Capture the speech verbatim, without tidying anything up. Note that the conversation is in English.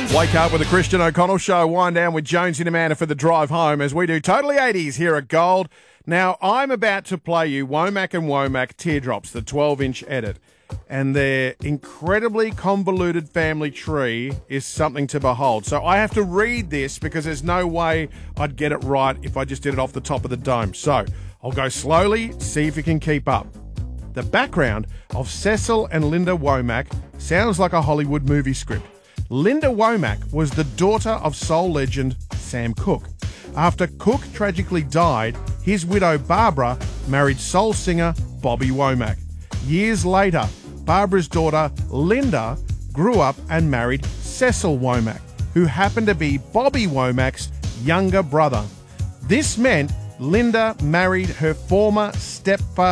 Wake up with the Christian O'Connell Show. Wind down with Jonesy and Amanda for the drive home as we do Totally eighties here at Gold. Now, I'm about to play you Womack and Womack Teardrops, the twelve-inch edit. And their incredibly convoluted family tree is something to behold. So I have to read this because there's no way I'd get it right if I just did it off the top of the dome. So I'll go slowly, see if you can keep up. The background of Cecil and Linda Womack sounds like a Hollywood movie script. Linda Womack was the daughter of soul legend Sam Cooke. After Cooke tragically died, his widow Barbara married soul singer Bobby Womack. Years later, Barbara's daughter Linda grew up and married Cecil Womack, who happened to be Bobby Womack's younger brother. This meant Linda married her former stepfather